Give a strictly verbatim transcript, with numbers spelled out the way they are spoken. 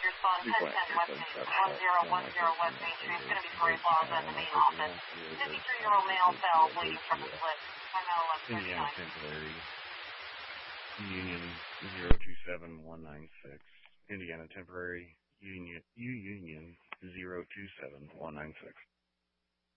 your son, ten ten West Main, one zero one zero West Main Street. It's going to be Parade Plaza at the main office. fifty-three-year-old male fell bleeding from his lips. I'm at eleven Indiana thirty-nine. Temporary, Union zero two seven one nine six. Indiana Temporary, Union, U Union zero two seven one nine six.